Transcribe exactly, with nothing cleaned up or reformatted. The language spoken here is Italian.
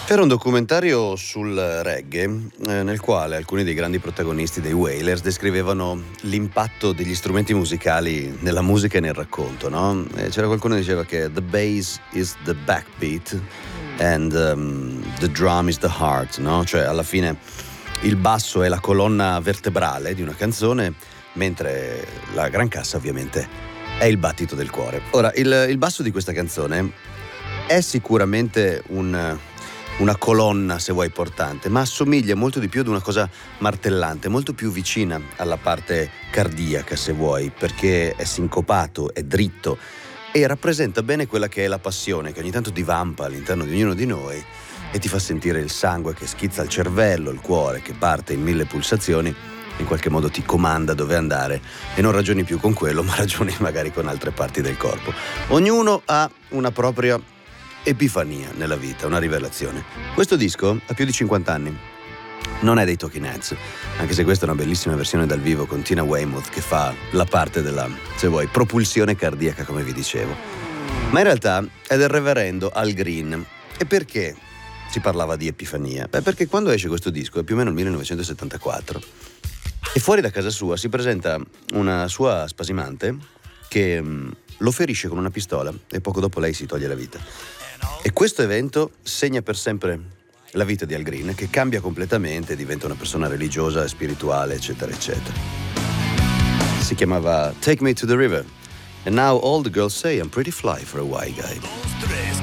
Era un documentario sul reggae, eh, nel quale alcuni dei grandi protagonisti dei Wailers descrivevano l'impatto degli strumenti musicali nella musica e nel racconto, no? E c'era qualcuno che diceva che the bass is the backbeat and um, the drum is the heart, no? Cioè alla fine il basso è la colonna vertebrale di una canzone, mentre la gran cassa ovviamente è il battito del cuore. Ora, il, il basso di questa canzone è sicuramente un... una colonna, se vuoi, portante, ma assomiglia molto di più ad una cosa martellante, molto più vicina alla parte cardiaca, se vuoi, perché è sincopato, è dritto e rappresenta bene quella che è la passione che ogni tanto divampa all'interno di ognuno di noi e ti fa sentire il sangue che schizza il cervello, il cuore che parte in mille pulsazioni, in qualche modo ti comanda dove andare e non ragioni più con quello, ma ragioni magari con altre parti del corpo. Ognuno ha una propria epifania nella vita, una rivelazione. Questo disco ha più di cinquanta anni. Non è dei Talking Heads, anche se questa è una bellissima versione dal vivo con Tina Weymouth che fa la parte della, se vuoi, propulsione cardiaca, come vi dicevo. Ma in realtà è del reverendo Al Green. E perché si parlava di epifania? Beh, perché quando esce questo disco, è più o meno il millenovecentosettantaquattro, e fuori da casa sua si presenta una sua spasimante che mh, lo ferisce con una pistola e poco dopo lei si toglie la vita. E questo evento segna per sempre la vita di Al Green, che cambia completamente, diventa una persona religiosa e spirituale, eccetera, eccetera. Si chiamava Take Me to the River, and now all the girls say I'm pretty fly for a white guy.